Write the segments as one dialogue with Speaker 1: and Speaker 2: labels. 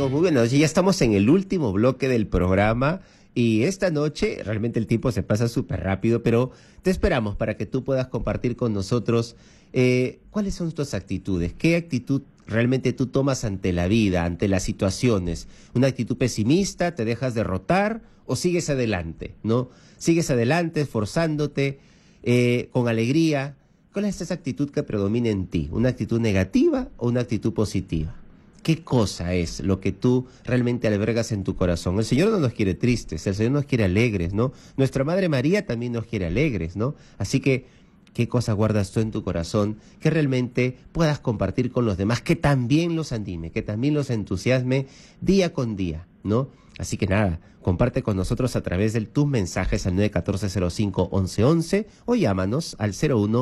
Speaker 1: amigos? Muy buenas noches. Ya estamos en el último bloque del programa y esta noche realmente el tiempo se pasa súper rápido, pero te esperamos para que tú puedas compartir con nosotros cuáles son tus actitudes, qué actitud realmente tú tomas ante la vida, ante las situaciones. ¿Una actitud pesimista, te dejas derrotar o sigues adelante, ¿no? Sigues adelante esforzándote con alegría. ¿Cuál es esa actitud que predomina en ti? ¿Una actitud negativa o una actitud positiva? ¿Qué cosa es lo que tú realmente albergas en tu corazón? El Señor no nos quiere tristes, el Señor nos quiere alegres, ¿no? Nuestra Madre María también nos quiere alegres, ¿no? Así que, ¿qué cosa guardas tú en tu corazón que realmente puedas compartir con los demás, que también los anime, que también los entusiasme día con día, ¿no? Así que nada, comparte con nosotros a través de tus mensajes al 914-05-1111 o llámanos al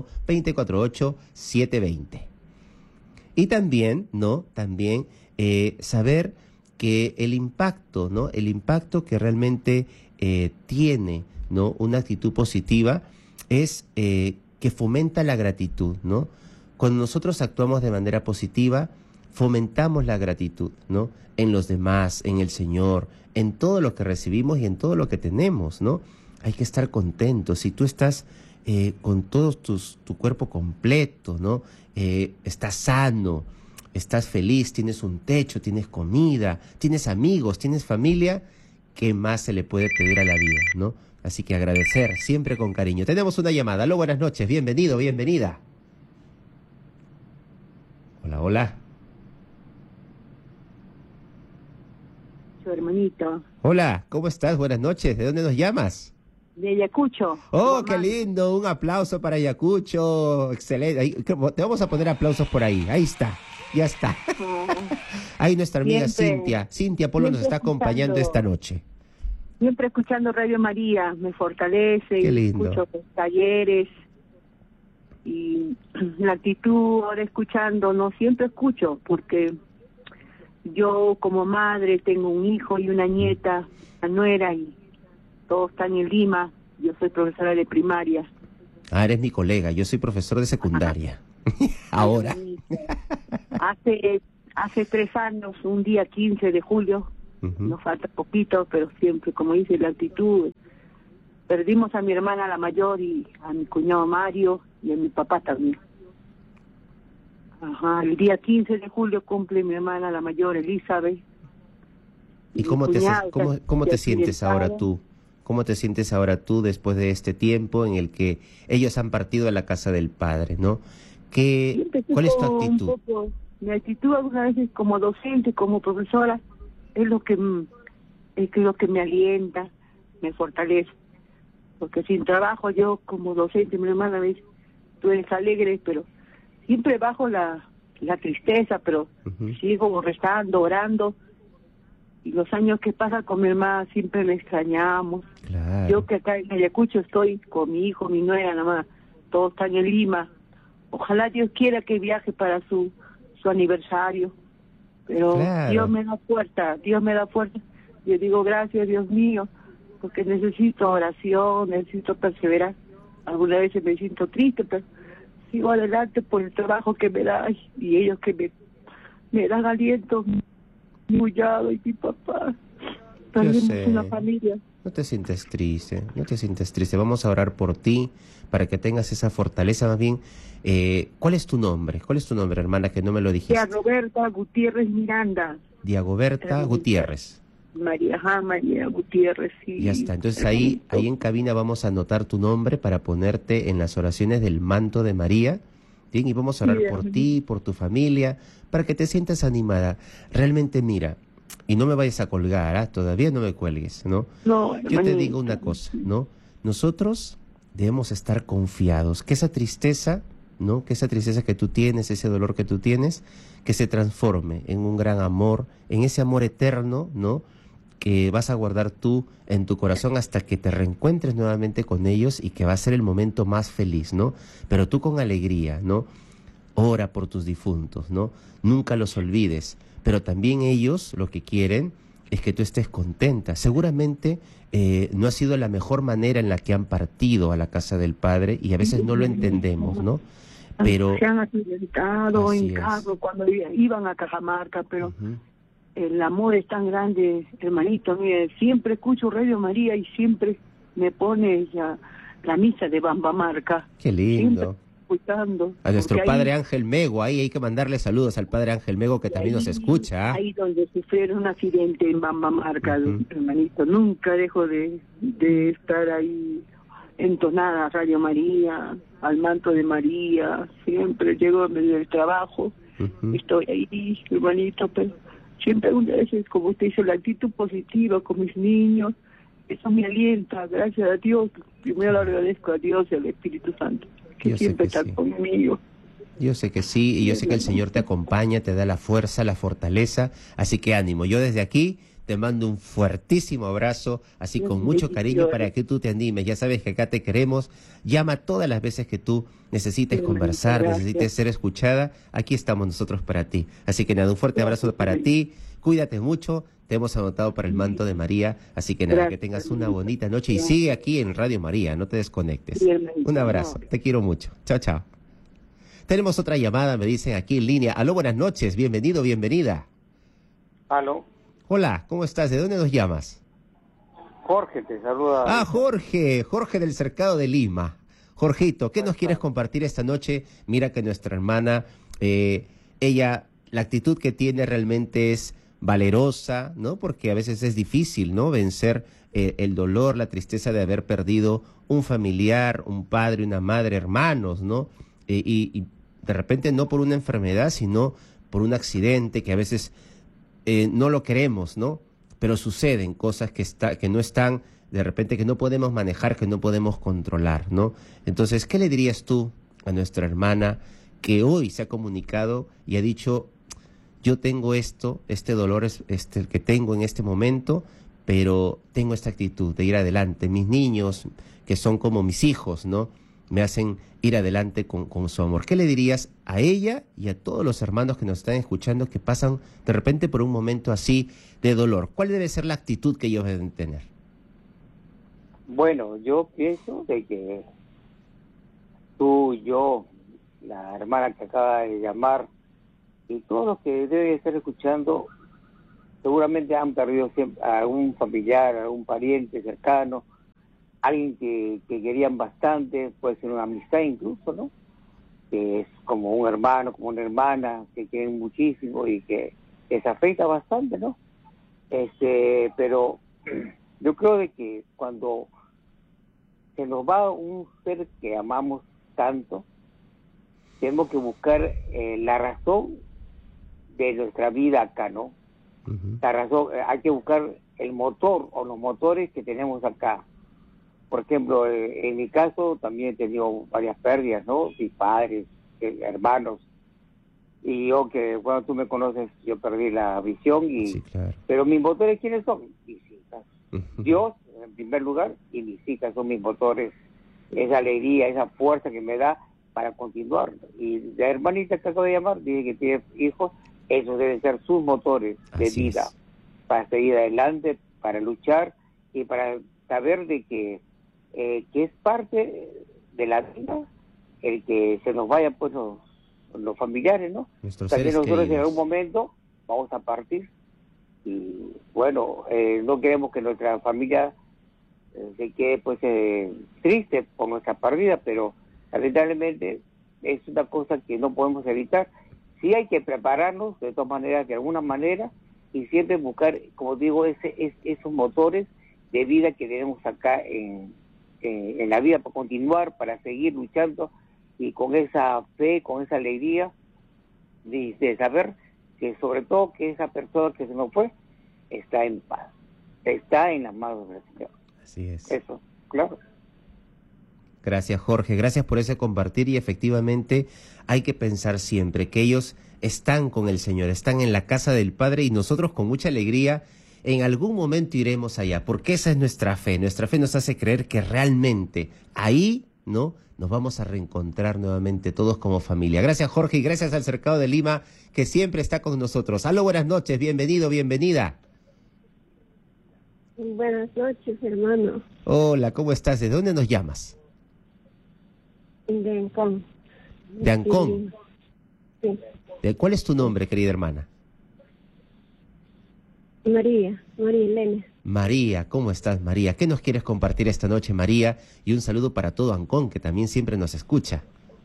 Speaker 1: 01-248-720. Y también, ¿no? También saber que el impacto, ¿no? El impacto que realmente tiene, ¿no? Una actitud positiva es que fomenta la gratitud, ¿no? Cuando nosotros actuamos de manera positiva, fomentamos la gratitud, ¿no? En los demás, en el Señor, en todo lo que recibimos y en todo lo que tenemos, ¿no? Hay que estar contentos. Si tú estás con todo tu cuerpo completo, ¿no? Estás sano, estás feliz, tienes un techo, tienes comida, tienes amigos, tienes familia, ¿qué más se le puede pedir a la vida, ¿no? Así que agradecer siempre con cariño. Tenemos una llamada. Aló, buenas noches. Bienvenido, bienvenida. Hola, hola.
Speaker 2: Su hermanito.
Speaker 1: Hola, ¿cómo estás? Buenas noches. ¿De dónde nos llamas?
Speaker 2: De Ayacucho.
Speaker 1: Oh, qué lindo. Un aplauso para Ayacucho. Excelente. Ahí, te vamos a poner aplausos por ahí. Ahí está. Ya está. Ahí nuestra amiga Cintia. Cintia Polo nos está acompañando esta noche.
Speaker 2: Siempre escuchando Radio María. Me fortalece.
Speaker 1: Qué
Speaker 2: y
Speaker 1: lindo.
Speaker 2: escucho los talleres. Y la actitud ahora escuchando, no siempre escucho, porque yo como madre tengo un hijo y una nieta, una nuera, y todos están en Lima. Yo soy profesora de primaria.
Speaker 1: Ah, eres mi colega. Yo soy profesor de secundaria. Ahora.
Speaker 2: Hace 3 años, un día 15 de julio, nos falta poquito, pero siempre, como dice, la actitud. Perdimos a mi hermana la mayor y a mi cuñado Mario y a mi papá también. Ajá, el día 15 de julio cumple mi hermana la mayor, Elizabeth.
Speaker 1: ¿Y cómo te sientes ahora tú? ¿Cómo te sientes ahora tú después de este tiempo en el que ellos han partido a la casa del Padre, ¿no? ¿Cuál es tu actitud?
Speaker 2: Mi actitud algunas veces como docente, como profesora, es lo que me alienta, me fortalece. Porque sin trabajo yo como docente, mi hermana me dice, tú eres alegre, pero siempre bajo la tristeza, pero sigo rezando, orando. Y los años que pasan con mi hermana siempre le extrañamos.
Speaker 1: Claro.
Speaker 2: Yo que acá en Ayacucho estoy con mi hijo, mi nuera, nada más. Todos están en Lima. Ojalá Dios quiera que viaje para su aniversario. Pero claro, Dios me da fuerza, Dios me da fuerza. Yo digo, gracias, Dios mío, porque necesito oración, necesito perseverar. Algunas veces me siento triste, pero sigo adelante por el trabajo que me da y ellos que me dan aliento. Mi cuñado y mi papá. Perdimos una familia.
Speaker 1: No te sientes triste, no te sientes triste. Vamos a orar por ti para que tengas esa fortaleza. Más bien, ¿cuál es tu nombre? ¿Cuál es tu nombre, hermana, que no me lo dijiste?
Speaker 2: Diagoberta Gutiérrez Miranda.
Speaker 1: Diagoberta Gutiérrez.
Speaker 2: María Gutiérrez. Sí.
Speaker 1: Ya está, entonces ahí en cabina vamos a anotar tu nombre para ponerte en las oraciones del manto de María. Bien, y vamos a orar por ti, por tu familia, para que te sientas animada. Realmente, mira, y no me vayas a colgar, ¿ah? Todavía no me cuelgues, ¿no?
Speaker 2: No,
Speaker 1: yo te digo una cosa, ¿no? Nosotros debemos estar confiados que esa tristeza, ¿no? Que esa tristeza que tú tienes, ese dolor que tú tienes, que se transforme en un gran amor, en ese amor eterno, ¿no? Que vas a guardar tú en tu corazón hasta que te reencuentres nuevamente con ellos y que va a ser el momento más feliz, ¿no? Pero tú con alegría, ¿no? Ora por tus difuntos, ¿no? Nunca los olvides, pero también ellos lo que quieren es que tú estés contenta. Seguramente no ha sido la mejor manera en la que han partido a la casa del Padre y a veces no lo entendemos, ¿no? Pero
Speaker 2: se han accidentado en carro cuando iban a Cajamarca, pero el amor es tan grande, hermanito. Mire, siempre escucho Radio María y siempre me pone la misa de Bamba Marca.
Speaker 1: Qué lindo.
Speaker 2: Escuchando.
Speaker 1: A nuestro padre Ángel Mego, ahí hay que mandarle saludos al padre Ángel Mego que también nos escucha.
Speaker 2: Ahí donde sufrieron un accidente en Bamba Marca, hermanito. Nunca dejo de estar ahí entonada a Radio María, al manto de María. Siempre llego en medio del trabajo, estoy ahí, hermanito, pero siempre a veces, como usted dice, la actitud positiva con mis niños, eso me alienta, gracias a Dios. Primero le agradezco a Dios y al Espíritu Santo, que siempre está conmigo.
Speaker 1: Yo sé que sí, y yo sé que el Señor te acompaña, te da la fuerza, la fortaleza, así que ánimo. Yo desde aquí te mando un fuertísimo abrazo, así con mucho cariño para que tú te animes. Ya sabes que acá te queremos. Llama todas las veces que tú necesites conversar, necesites ser escuchada. Aquí estamos nosotros para ti. Así que nada, un fuerte abrazo para ti. Cuídate mucho. Te hemos anotado para el manto de María. Así que nada, que tengas una bonita noche y sigue aquí en Radio María. No te desconectes. Un abrazo. Te quiero mucho. Chao, chao. Tenemos otra llamada, me dicen aquí en línea. Aló, buenas noches. Bienvenido, bienvenida.
Speaker 3: Aló.
Speaker 1: Hola, ¿cómo estás? ¿De dónde nos llamas?
Speaker 3: Jorge, te saluda.
Speaker 1: Ah, Jorge del Cercado de Lima. Jorgito, ¿qué nos quieres compartir esta noche? Mira que nuestra hermana, ella, la actitud que tiene realmente es valerosa, ¿no? Porque a veces es difícil, ¿no? Vencer el dolor, la tristeza de haber perdido un familiar, un padre, una madre, hermanos, ¿no? Y de repente no por una enfermedad, sino por un accidente que a veces no lo queremos, ¿no? Pero suceden cosas que no están, de repente que no podemos manejar, que no podemos controlar, ¿no? Entonces, ¿qué le dirías tú a nuestra hermana que hoy se ha comunicado y ha dicho, yo tengo esto, este dolor es el que tengo en este momento, pero tengo esta actitud de ir adelante? Mis niños, que son como mis hijos, ¿no? Me hacen ir adelante con su amor. ¿Qué le dirías a ella y a todos los hermanos que nos están escuchando que pasan de repente por un momento así de dolor? ¿Cuál debe ser la actitud que ellos deben tener?
Speaker 3: Bueno, yo pienso de que tú, yo, la hermana que acaba de llamar y todos los que deben estar escuchando seguramente han perdido siempre a algún familiar, a algún pariente cercano, alguien que querían bastante, puede ser una amistad incluso, ¿no? Que es como un hermano, como una hermana, que quieren muchísimo y que les afecta bastante, ¿no? Pero yo creo de que cuando se nos va un ser que amamos tanto, tenemos que buscar la razón de nuestra vida acá, ¿no? La razón, hay que buscar el motor o los motores que tenemos acá. Por ejemplo, en mi caso también he tenido varias pérdidas, ¿no? Mis padres, hermanos. Y yo, que bueno, tú me conoces, yo perdí la visión.
Speaker 1: Sí, claro.
Speaker 3: Pero mis motores, ¿quiénes son? Mis hijas. Dios, en primer lugar, y mis hijas son mis motores. Esa alegría, esa fuerza que me da para continuar. Y la hermanita que acabo de llamar, dice que tiene hijos, esos deben ser sus motores de vida. Para seguir adelante, para luchar y para saber de que es parte de la vida el que se nos vayan pues los familiares, ¿no? También nosotros queridos, en algún momento vamos a partir y bueno, no queremos que nuestra familia se quede pues triste por nuestra pérdida, pero lamentablemente es una cosa que no podemos evitar. Sí hay que prepararnos de todas maneras, de alguna manera, y siempre buscar, como digo, esos motores de vida que tenemos acá en la vida para continuar, para seguir luchando y con esa fe, con esa alegría de saber que sobre todo que esa persona que se nos fue está en paz, está en las manos del Señor.
Speaker 1: Así es.
Speaker 3: Eso, claro.
Speaker 1: Gracias, Jorge. Gracias por ese compartir y efectivamente hay que pensar siempre que ellos están con el Señor, están en la casa del Padre y nosotros con mucha alegría en algún momento iremos allá, porque esa es nuestra fe. Nuestra fe nos hace creer que realmente ahí, ¿no?, nos vamos a reencontrar nuevamente todos como familia. Gracias, Jorge, y gracias al Cercado de Lima, que siempre está con nosotros. Aló, buenas noches, bienvenido, bienvenida.
Speaker 4: Buenas noches, hermano.
Speaker 1: Hola, ¿cómo estás? ¿De dónde nos llamas?
Speaker 4: De Ancón.
Speaker 1: ¿De Ancón?
Speaker 4: Sí.
Speaker 1: ¿Cuál es tu nombre, querida hermana?
Speaker 4: María Elena.
Speaker 1: María, ¿cómo estás, María? ¿Qué nos quieres compartir esta noche, María? Y un saludo para todo Ancón, que también siempre nos escucha.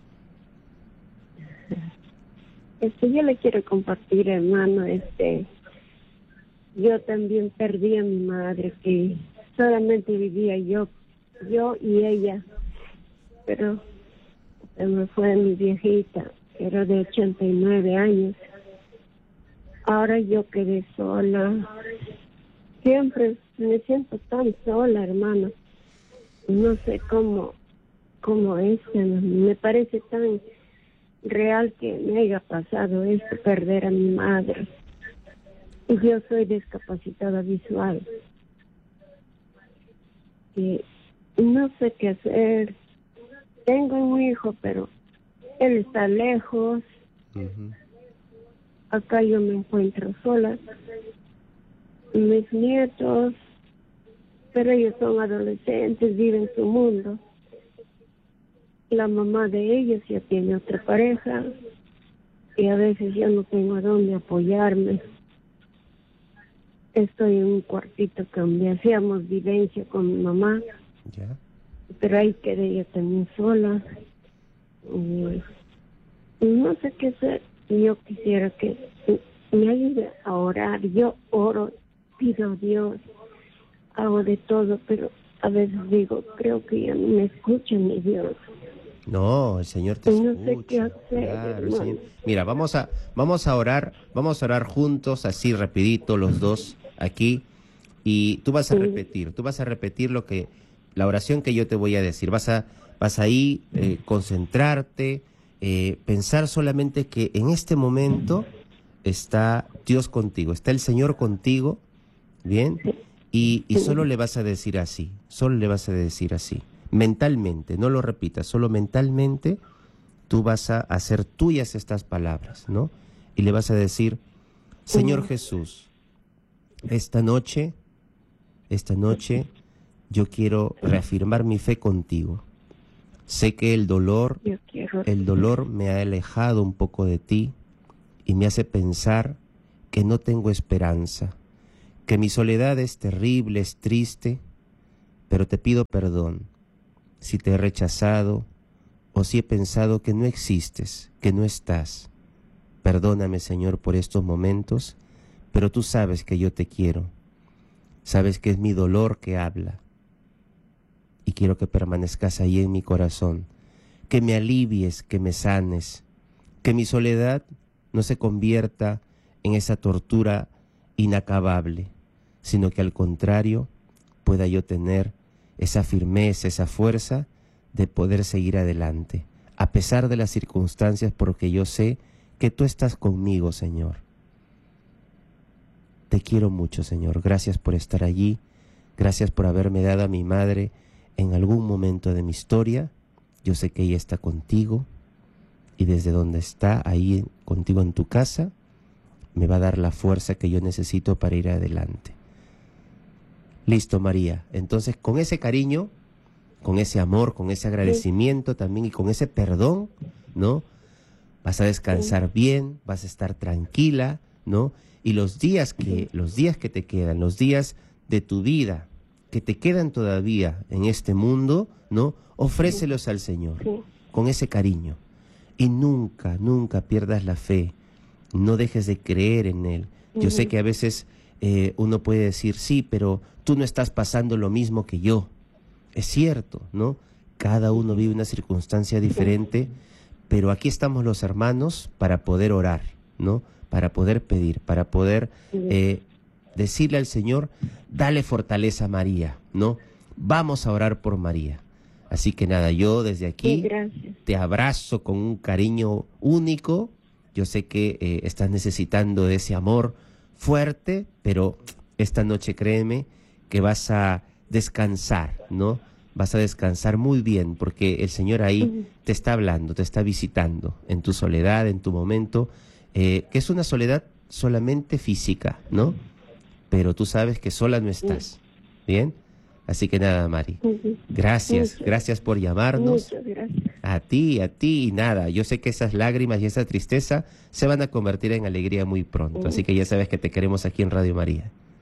Speaker 4: Yo le quiero compartir, hermano, yo también perdí a mi madre, que solamente vivía yo y ella, pero se me fue mi viejita, que era de 89 años. Ahora yo quedé sola. Siempre me siento tan sola, hermano. No sé cómo es, me parece tan real que me haya pasado esto, perder a mi madre. Y yo soy discapacitada visual. Y no sé qué hacer. Tengo un hijo, pero él está lejos.
Speaker 1: Uh-huh.
Speaker 4: Acá yo me encuentro sola. Mis nietos, pero ellos son adolescentes, viven su mundo. La mamá de ellos ya tiene otra pareja y a veces yo no tengo a dónde apoyarme. Estoy en un cuartito que hacíamos vivencia con mi mamá,
Speaker 1: ¿Ya?
Speaker 4: Pero ahí quedé yo también sola. Y no sé qué hacer. Yo quisiera que me ayude a orar. Yo oro, pido a Dios, hago de todo, pero a veces digo, creo que ya no me escucha mi Dios.
Speaker 1: No, el Señor te escucha.
Speaker 4: No sé qué hacer,
Speaker 1: claro, el Señor. Mira, vamos a orar juntos, así rapidito los dos aquí, y tú vas a repetir la oración que yo te voy a decir. Vas ahí, concentrarte, pensar solamente que en este momento está Dios contigo, está el Señor contigo, ¿bien? Y solo le vas a decir así, mentalmente, no lo repitas, solo mentalmente tú vas a hacer tuyas estas palabras, ¿no? Y le vas a decir, Señor Jesús, esta noche yo quiero reafirmar mi fe contigo. Sé que el dolor me ha alejado un poco de ti y me hace pensar que no tengo esperanza, que mi soledad es terrible, es triste, pero te pido perdón si te he rechazado o si he pensado que no existes, que no estás. Perdóname, Señor, por estos momentos, pero tú sabes que yo te quiero. Sabes que es mi dolor que habla y quiero que permanezcas ahí en mi corazón, que me alivies, que me sanes, que mi soledad no se convierta en esa tortura inacabable, sino que al contrario pueda yo tener esa firmeza, esa fuerza de poder seguir adelante, a pesar de las circunstancias, porque yo sé que tú estás conmigo, Señor. Te quiero mucho, Señor. Gracias por estar allí. Gracias por haberme dado a mi madre en algún momento de mi historia. Yo sé que ella está contigo y desde donde está, ahí contigo en tu casa, me va a dar la fuerza que yo necesito para ir adelante. Listo, María. Entonces, con ese cariño, con ese amor, con ese agradecimiento también y con ese perdón, ¿no? Vas a descansar bien, vas a estar tranquila, ¿no? Y los días que te quedan, los días de tu vida que te quedan todavía en este mundo, ¿no? Ofrécelos al Señor con ese cariño. Y nunca, nunca pierdas la fe. No dejes de creer en Él. Yo sé que a veces uno puede decir, sí, pero tú no estás pasando lo mismo que yo. Es cierto, ¿no? Cada uno vive una circunstancia diferente, pero aquí estamos los hermanos para poder orar, ¿no? Para poder pedir, para poder decirle al Señor, dale fortaleza a María, ¿no? Vamos a orar por María. Así que nada, yo desde aquí te abrazo con un cariño único. Yo sé que estás necesitando de ese amor fuerte, pero esta noche créeme que vas a descansar, ¿no? Vas a descansar muy bien porque el Señor ahí te está hablando, te está visitando en tu soledad, en tu momento, que es una soledad solamente física, ¿no? Pero tú sabes que sola no estás, ¿bien? Así que nada, Mari, gracias por llamarnos.
Speaker 4: Muchas gracias.
Speaker 1: A ti, y nada, yo sé que esas lágrimas y esa tristeza se van a convertir en alegría muy pronto, así que ya sabes que te queremos aquí en Radio María.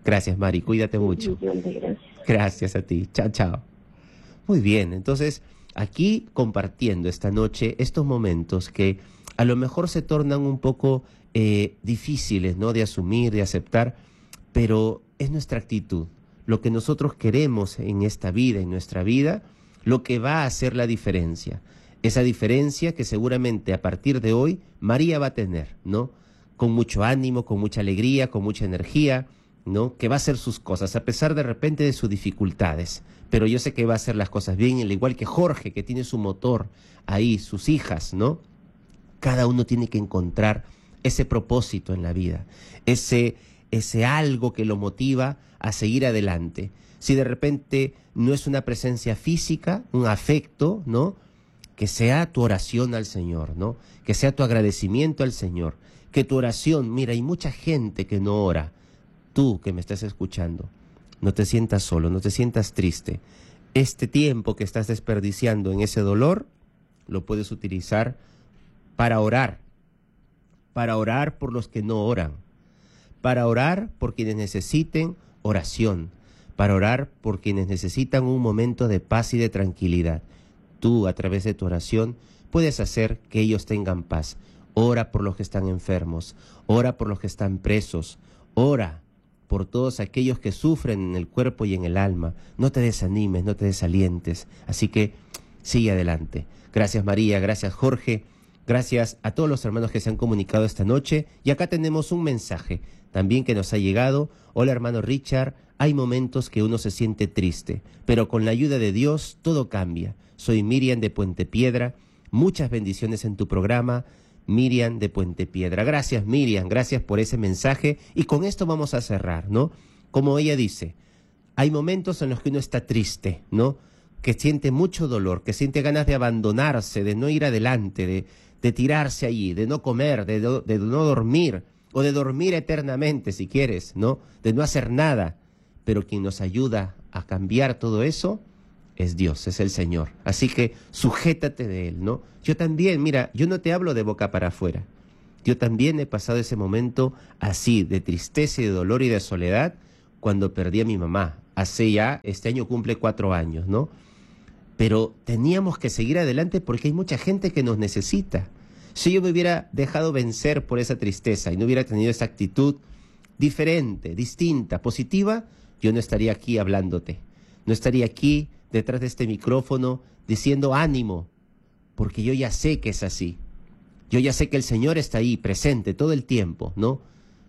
Speaker 1: Gracias, Mari, cuídate mucho.
Speaker 4: Gracias.
Speaker 1: Gracias a ti, chao, chao. Muy bien, entonces aquí compartiendo esta noche estos momentos que a lo mejor se tornan un poco difíciles, ¿no? De asumir, de aceptar, pero es nuestra actitud, lo que nosotros queremos en esta vida, en nuestra vida, lo que va a hacer la diferencia. Esa diferencia que seguramente a partir de hoy María va a tener, ¿no? Con mucho ánimo, con mucha alegría, con mucha energía, ¿no? Que va a hacer sus cosas, a pesar de repente de sus dificultades. Pero yo sé que va a hacer las cosas bien, al igual que Jorge, que tiene su motor ahí, sus hijas, ¿no? Cada uno tiene que encontrar ese propósito en la vida, ese algo que lo motiva a seguir adelante. Si de repente no es una presencia física, un afecto, ¿no? Que sea tu oración al Señor, ¿no? Que sea tu agradecimiento al Señor. Que tu oración, mira, hay mucha gente que no ora. Tú que me estás escuchando, no te sientas solo, no te sientas triste. Este tiempo que estás desperdiciando en ese dolor, lo puedes utilizar para orar por los que no oran, para orar por quienes necesiten oración, para orar por quienes necesitan un momento de paz y de tranquilidad. Tú, a través de tu oración, puedes hacer que ellos tengan paz. Ora por los que están enfermos, ora por los que están presos, ora por todos aquellos que sufren en el cuerpo y en el alma. No te desanimes, no te desalientes. Así que sigue adelante. Gracias, María, gracias, Jorge. Gracias a todos los hermanos que se han comunicado esta noche. Y acá tenemos un mensaje también que nos ha llegado. Hola, hermano Richard. Hay momentos que uno se siente triste, pero con la ayuda de Dios todo cambia. Soy Miriam de Puente Piedra. Muchas bendiciones en tu programa, Miriam de Puente Piedra. Gracias, Miriam, gracias por ese mensaje. Y con esto vamos a cerrar, ¿no? Como ella dice, hay momentos en los que uno está triste, ¿no? Que siente mucho dolor, que siente ganas de abandonarse, de no ir adelante, de tirarse allí, de no comer, de no dormir, o de dormir eternamente si quieres, ¿no? De no hacer nada. Pero quien nos ayuda a cambiar todo eso es Dios, es el Señor. Así que sujétate de Él, ¿no? Yo también, mira, yo no te hablo de boca para afuera. Yo también he pasado ese momento así, de tristeza y de dolor y de soledad, cuando perdí a mi mamá. Hace ya, este año cumple 4 años, ¿no? Pero teníamos que seguir adelante porque hay mucha gente que nos necesita. Si yo me hubiera dejado vencer por esa tristeza y no hubiera tenido esa actitud diferente, distinta, positiva, yo no estaría aquí hablándote. No estaría aquí detrás de este micrófono diciendo ánimo, porque yo ya sé que es así. Yo ya sé que el Señor está ahí presente todo el tiempo, ¿no?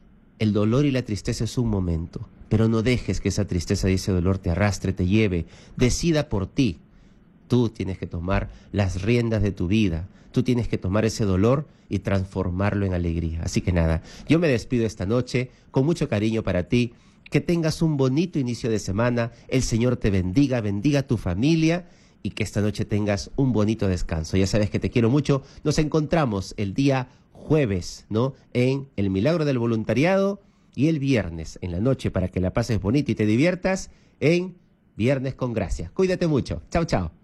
Speaker 1: El dolor y la tristeza es un momento, pero no dejes que esa tristeza y ese dolor te arrastre, te lleve. Decida por ti. Tú tienes que tomar las riendas de tu vida. Tú tienes que tomar ese dolor y transformarlo en alegría. Así que nada, yo me despido esta noche con mucho cariño para ti. Que tengas un bonito inicio de semana. El Señor te bendiga, bendiga a tu familia y que esta noche tengas un bonito descanso. Ya sabes que te quiero mucho. Nos encontramos el día jueves, ¿no? En el Milagro del Voluntariado y el viernes en la noche para que la pases bonito y te diviertas en Viernes con Gracia. Cuídate mucho. Chao, chao.